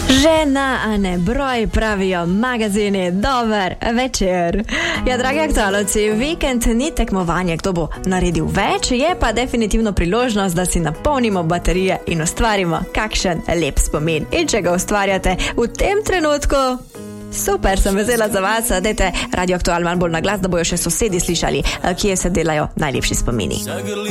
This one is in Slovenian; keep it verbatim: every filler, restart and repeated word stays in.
Žena, a ne broj, pravijo magazini. Dober večer. Ja, dragi aktualci, vikend ni tekmovanje, kdo bo naredil več, je pa definitivno priložnost, da si napolnimo baterije in ustvarimo kakšen lep spomin. In če ga ustvarjate v tem trenutku, super, sem vesela za vas. Dajte Radio Aktual malo bolj na glas, da bojo še sosedi slišali, kje se delajo najlepši spomini.